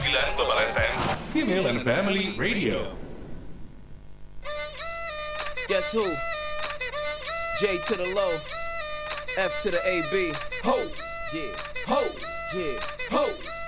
Global FM, Female and Family Radio. Guess who? J to the low, F to the AB. Ho, yeah, ho, yeah, ho.